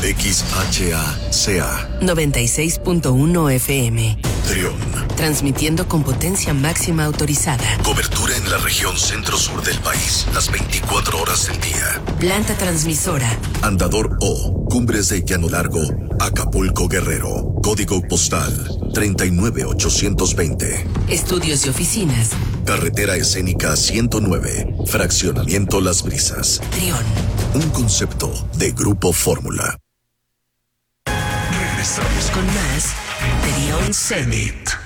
XHACA 96.1 FM. Trión. Transmitiendo con potencia máxima autorizada. Cobertura en la región centro-sur del país, las 24 horas del día. Planta transmisora. Andador O, Cumbres de Llano Largo, Acapulco, Guerrero. Código postal 39820. Estudios y oficinas. Carretera Escénica 109, Fraccionamiento Las Brisas. Trión. Un concepto de Grupo Fórmula. Regresamos con más Trión Zenit.